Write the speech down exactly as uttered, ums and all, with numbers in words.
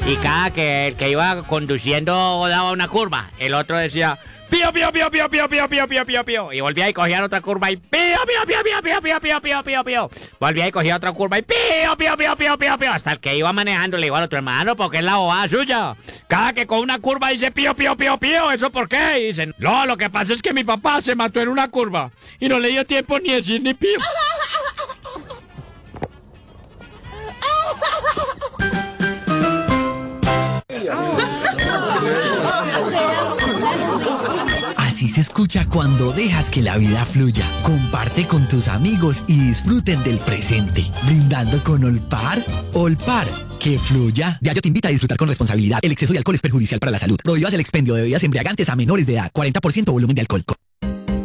Y cada que el que iba conduciendo daba una curva, el otro decía pío, pío, pío, pío, pío, pío, pío, pío, pío, pío. Y volvía y cogía otra curva y pío, pío, pío, pío, pío, pío, pío, pío, pío, pío. Volvía y cogía otra curva y pío, pío, pío, pío, pío, pío. Hasta el que iba manejando le digo al otro, hermano, porque es la bobada suya. Cada que con una curva dice pío, pío, pío, pío. ¿Eso por qué? Y dicen, no, lo que pasa es que mi papá se mató en una curva y no le dio tiempo ni decir ni pío. Así se escucha cuando dejas que la vida fluya. Comparte con tus amigos y disfruten del presente. Brindando con Olpar. Olpar, que fluya. Diario te invita a disfrutar con responsabilidad. El exceso de alcohol es perjudicial para la salud. Prohíbas el expendio de bebidas embriagantes a menores de edad. cuarenta por ciento volumen de alcohol.